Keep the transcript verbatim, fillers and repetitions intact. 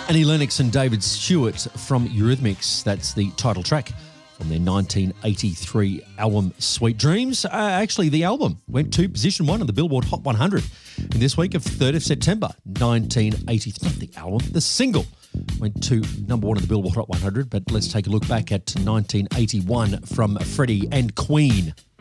Annie Lennox and David Stewart from Eurythmics. That's the title track from their nineteen eighty-three album Sweet Dreams. Uh, actually, the album went to position one on the Billboard Hot one hundred in this week of third of September nineteen eighty-three. Not the album, the single went to number one on the Billboard Hot one hundred. But let's take a look back at nineteen eighty-one from Freddie and Queen.